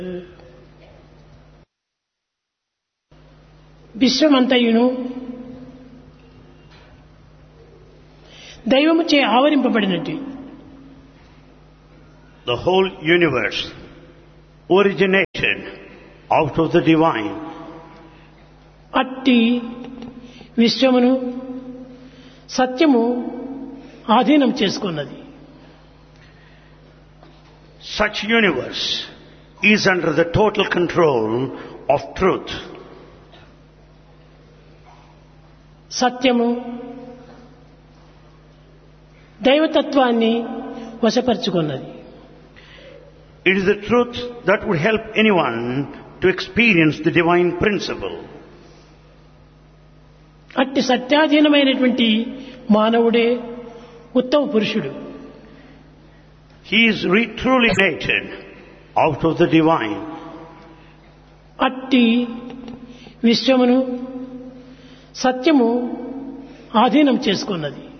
విశ్వమంతయును దైవముచే ఆవరింపబడినది. The whole universe originated out of the divine. అట్టి విశ్వమును సత్యము ఆధీనం చేసుకున్నది. Such universe is under the total control of truth. సత్యము దైవతత్వాన్ని వశపరుచుకున్నది. It is the truth that would help anyone to experience the divine principle. అట్టి సత్యాధీనమైనటువంటి మానవుడే ఉత్తమ పురుషుడు. He is truly created out of the divine. అట్టి విశ్వమును సత్యము ఆధీనం చేసుకున్నది.